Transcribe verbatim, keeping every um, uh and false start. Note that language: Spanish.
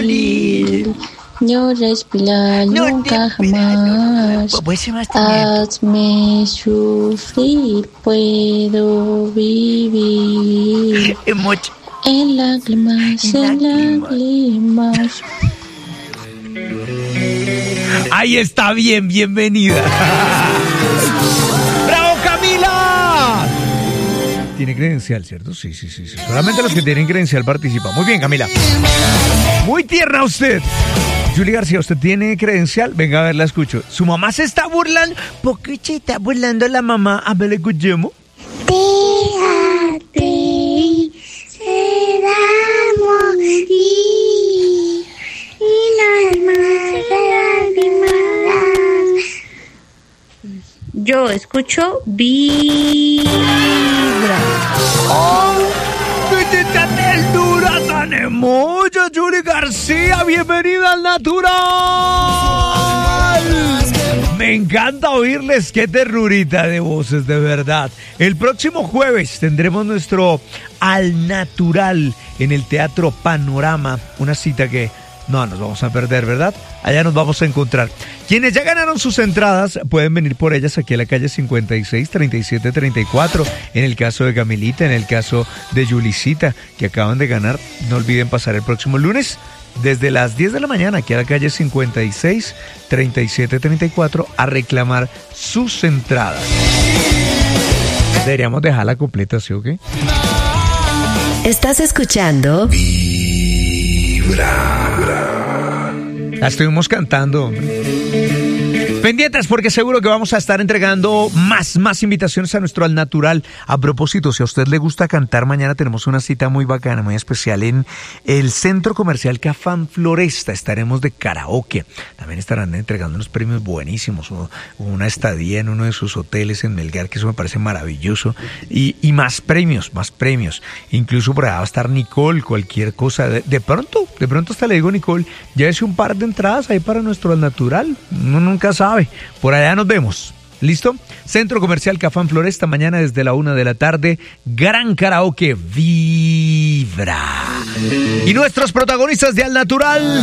No respirar nunca jamás. Hazme sufrir, puedo vivir. En lágrimas, en lágrimas. Ahí está, bien, bienvenida. ¡Bravo, Camila! Tiene credencial, ¿cierto? Sí, sí, sí, sí. Solamente los que tienen credencial participan. Muy bien, Camila. Muy tierna usted. Julie García, ¿usted tiene credencial? Venga a ver, la escucho. ¿Su mamá se está burlando? ¿Por qué se está burlando la mamá? A ver, le escuchemos. Déjate, será morir. Y las más lágrimas. Yo escucho vibra. ¡Oh! ¡Qué ternura tan hermosa, Julie García! ¡Bienvenida al natural! Me encanta oírles, qué ternurita de voces, de verdad. El próximo jueves tendremos nuestro Al Natural en el Teatro Panorama, una cita que no nos vamos a perder, ¿verdad? Allá nos vamos a encontrar. Quienes ya ganaron sus entradas pueden venir por ellas aquí a la calle cincuenta y seis, treinta y siete, treinta y cuatro. En el caso de Camilita, en el caso de Yulicita, que acaban de ganar, no olviden pasar el próximo lunes desde las diez de la mañana aquí a la calle cincuenta y seis, treinta y siete, treinta y cuatro a reclamar sus entradas. Deberíamos dejarla completa, ¿sí o qué? Estás escuchando La estuvimos cantando, hombre. Pendientes porque seguro que vamos a estar entregando más, más invitaciones a nuestro Al Natural. A propósito, si a usted le gusta cantar, mañana tenemos una cita muy bacana, muy especial en el Centro Comercial Cafán Floresta. Estaremos de karaoke. También estarán entregando unos premios buenísimos. Una estadía en uno de sus hoteles en Melgar, que eso me parece maravilloso. Y, y más premios, más premios. Incluso por allá va a estar Nicole, cualquier cosa. De, de pronto, de pronto hasta le digo, Nicole, llévese un par de entradas ahí para nuestro Al Natural. Uno nunca sabe. Por allá nos vemos. ¿Listo? Centro Comercial Cafán Floresta, mañana desde la una de la tarde. Gran karaoke, vibra. Y nuestros protagonistas de Al Natural.